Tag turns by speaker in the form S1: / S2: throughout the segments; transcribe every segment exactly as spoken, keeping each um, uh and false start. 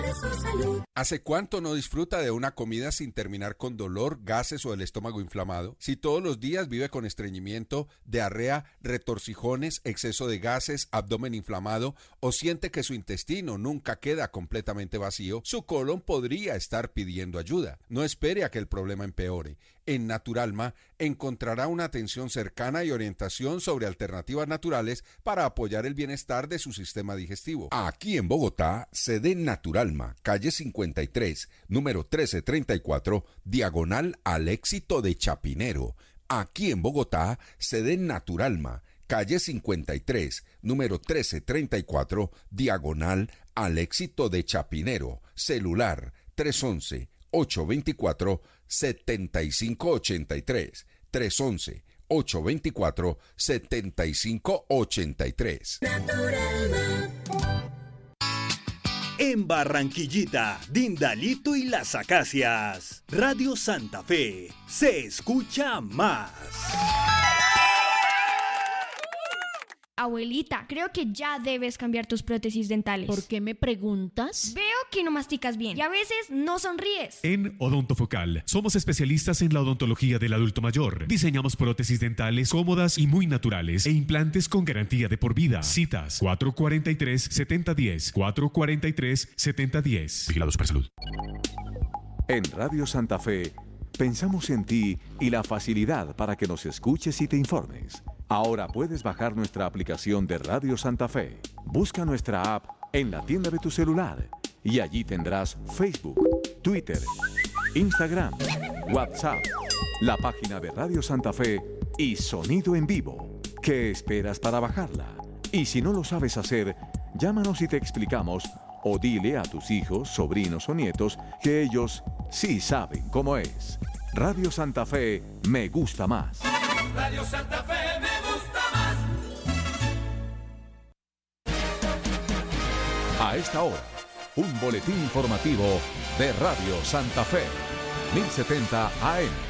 S1: de su salud.
S2: ¿Hace cuánto no disfruta de una comida sin terminar con dolor, gases o el estómago inflamado? Si todos los días vive con estreñimiento, diarrea, retorcijones, exceso de gases, abdomen inflamado o siente que su intestino nunca queda completamente vacío, su colon podría estar pidiendo ayuda. No espere a que el problema empeore. En Naturalma encontrará una atención cercana y orientación sobre alternativas naturales para apoyar el bienestar de su sistema digestivo. Aquí en Bogotá, sede Naturalma, calle cincuenta y tres, número trece treinta y cuatro, diagonal al Éxito de Chapinero. Aquí en Bogotá, sede Naturalma, calle cincuenta y tres, número trece treinta y cuatro, diagonal al Éxito de Chapinero. Celular tres once, ocho veinticuatro, setenta y cinco ochenta y tres. tres once, ocho veinticuatro, setenta y cinco ochenta y tres.
S1: Naturalma.
S3: En Barranquillita, Dindalito y Las Acacias, Radio Santa Fe, se escucha más.
S4: Abuelita, creo que ya debes cambiar tus prótesis dentales.
S5: ¿Por qué me preguntas?
S4: Veo que no masticas bien y a veces no sonríes.
S6: En Odontofocal somos especialistas en la odontología del adulto mayor. Diseñamos prótesis dentales cómodas y muy naturales e implantes con garantía de por vida. Citas cuatro cuarenta y tres, setenta diez, cuatro cuarenta y tres, setenta diez. Vigilado Supersalud.
S7: En Radio Santa Fe, pensamos en ti y la facilidad para que nos escuches y te informes. Ahora puedes bajar nuestra aplicación de Radio Santa Fe. Busca nuestra app en la tienda de tu celular y allí tendrás Facebook, Twitter, Instagram, WhatsApp, la página de Radio Santa Fe y sonido en vivo. ¿Qué esperas para bajarla? Y si no lo sabes hacer, llámanos y te explicamos o dile a tus hijos, sobrinos o nietos que ellos sí saben cómo es. Radio Santa Fe me gusta más.
S1: Radio Santa Fe me gusta más.
S7: A esta hora, un boletín informativo de Radio Santa Fe, mil setenta A M.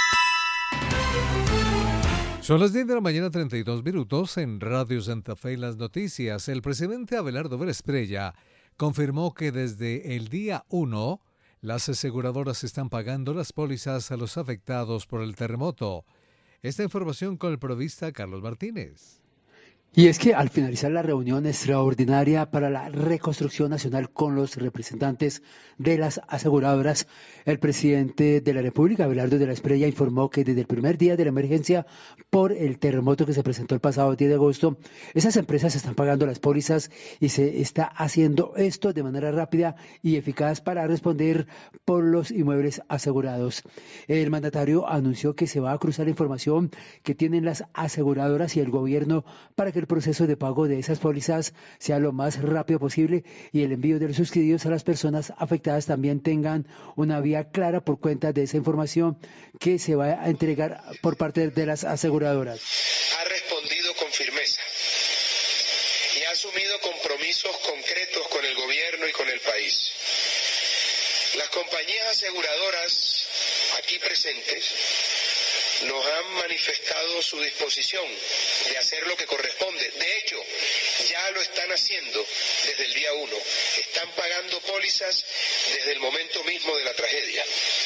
S8: Son las diez de la mañana, treinta y dos minutos en Radio Santa Fe. Las noticias. El presidente Abelardo Veresprella confirmó que desde el día uno las aseguradoras están pagando las pólizas a los afectados por el terremoto. Esta información con el periodista Carlos Martínez.
S9: Y es que al finalizar la reunión extraordinaria para la reconstrucción nacional con los representantes de las aseguradoras, el presidente de la República, Abelardo Veresprella, informó que desde el primer día de la emergencia por el terremoto que se presentó el pasado diez de agosto, esas empresas están pagando las pólizas y se está haciendo esto de manera rápida y eficaz para responder por los inmuebles asegurados. El mandatario anunció que se va a cruzar la información que tienen las aseguradoras y el gobierno para que el proceso de pago de esas pólizas sea lo más rápido posible y el envío de los suscritos a las personas afectadas también tengan una vía clara por cuenta de esa información que se va a entregar por parte de las aseguradoras.
S10: Ha respondido con firmeza y ha asumido compromisos concretos con el gobierno y con el país. Las compañías aseguradoras aquí presentes nos han manifestado su disposición de hacer lo que corresponde. De hecho, ya lo están haciendo desde el día uno. Están pagando pólizas desde el momento mismo de la tragedia.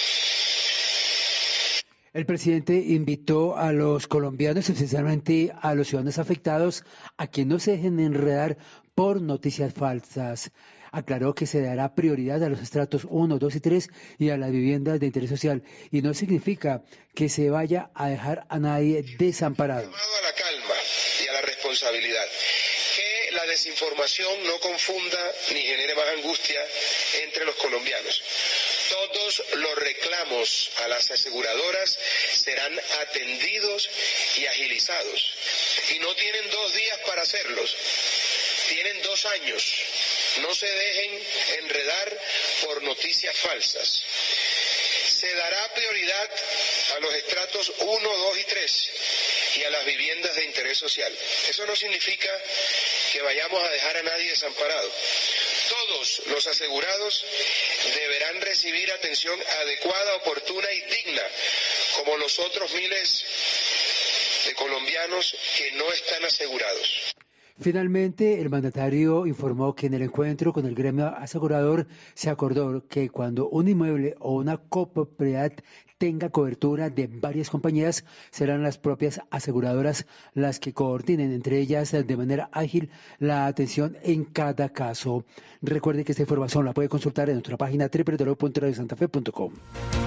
S9: El presidente invitó a los colombianos, especialmente a los ciudadanos afectados, a que no se dejen enredar por noticias falsas. Aclaró que se dará prioridad a los estratos uno, dos y tres y a las viviendas de interés social, y no significa que se vaya a dejar a nadie desamparado.
S10: Llamado a la calma y a la responsabilidad. Que la desinformación no confunda ni genere más angustia entre los colombianos. Todos los reclamos a las aseguradoras serán atendidos y agilizados. Y no tienen dos días para hacerlos, tienen dos años. No se dejen enredar por noticias falsas. Se dará prioridad a los estratos uno, dos y tres y a las viviendas de interés social. Eso no significa que vayamos a dejar a nadie desamparado. Todos los asegurados deberán recibir atención adecuada, oportuna y digna, como los otros miles de colombianos que no están asegurados.
S9: Finalmente, el mandatario informó que en el encuentro con el gremio asegurador se acordó que cuando un inmueble o una copropiedad tenga cobertura de varias compañías, serán las propias aseguradoras las que coordinen entre ellas de manera ágil la atención en cada caso. Recuerde que esta información la puede consultar en nuestra página doble u doble u doble u punto radio santa fe punto com.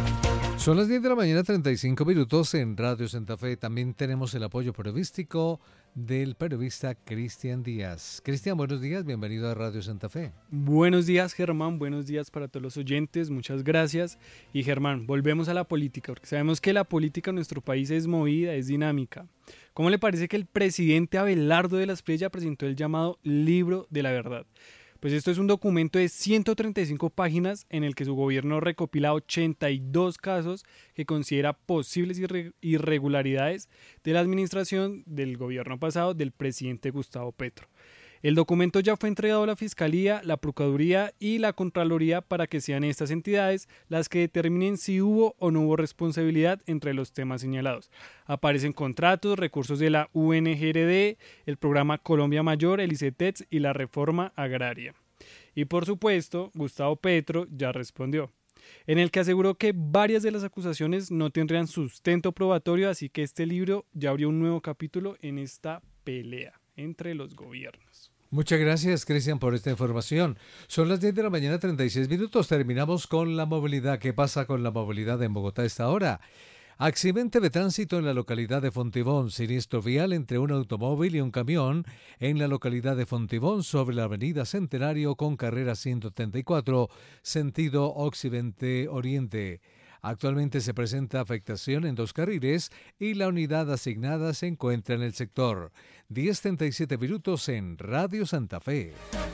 S8: Son las diez de la mañana, treinta y cinco minutos en Radio Santa Fe. También tenemos el apoyo periodístico del periodista Cristian Díaz. Cristian, buenos días, bienvenido a Radio Santa Fe.
S5: Buenos días, Germán, buenos días para todos los oyentes, muchas gracias. Y Germán, volvemos a la política, porque sabemos que la política en nuestro país es movida, es dinámica. ¿Cómo le parece que el presidente Abelardo de la Espriella presentó el llamado Libro de la Verdad? Pues esto es un documento de ciento treinta y cinco páginas en el que su gobierno recopila ochenta y dos casos que considera posibles irre- irregularidades de la administración del gobierno pasado del presidente Gustavo Petro. El documento ya fue entregado a la Fiscalía, la Procuraduría y la Contraloría para que sean estas entidades las que determinen si hubo o no hubo responsabilidad entre los temas señalados. Aparecen contratos, recursos de la U N G R D, el programa Colombia Mayor, el ICETEX y la reforma agraria. Y por supuesto, Gustavo Petro ya respondió, en el que aseguró que varias de las acusaciones no tendrían sustento probatorio, así que este libro ya abrió un nuevo capítulo en esta pelea entre los gobiernos.
S8: Muchas gracias, Cristian, por esta información. Son las diez de la mañana, treinta y seis minutos. Terminamos con la movilidad. ¿Qué pasa con la movilidad en Bogotá a esta hora? Accidente de tránsito en la localidad de Fontibón. Siniestro vial entre un automóvil y un camión en la localidad de Fontibón sobre la avenida Centenario con carrera ciento treinta y cuatro, sentido occidente-oriente. Actualmente se presenta afectación en dos carriles y la unidad asignada se encuentra en el sector. diez treinta y siete minutos en Radio Santa Fe.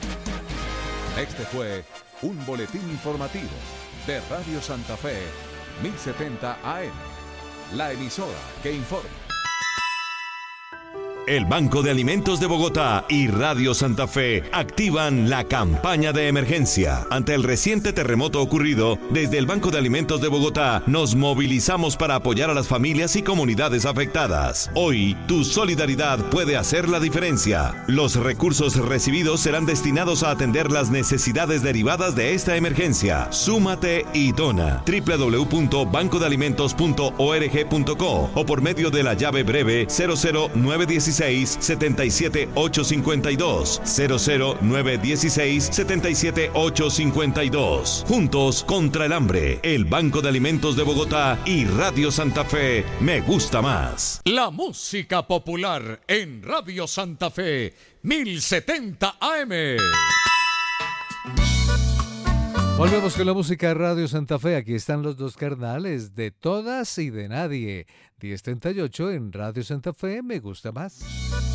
S7: Este fue un boletín informativo de Radio Santa Fe, mil setenta A M, la emisora que informa.
S11: El Banco de Alimentos de Bogotá y Radio Santa Fe activan la campaña de emergencia. Ante el reciente terremoto ocurrido, desde el Banco de Alimentos de Bogotá nos movilizamos para apoyar a las familias y comunidades afectadas. Hoy, tu solidaridad puede hacer la diferencia. Los recursos recibidos serán destinados a atender las necesidades derivadas de esta emergencia. Súmate y dona. doble u doble u doble u punto banco de alimentos punto org punto co o por medio de la llave breve cero cero nueve uno seis siete siete ocho cinco dos, cero cero nueve uno seis siete siete ocho cinco dos. Juntos contra el hambre, el Banco de Alimentos de Bogotá y Radio Santa Fe, me gusta más.
S12: La música popular en Radio Santa Fe, mil setenta A M.
S8: Volvemos con la música de Radio Santa Fe. Aquí están los dos carnales de todas y de nadie. diez treinta y ocho en Radio Santa Fe, me gusta más.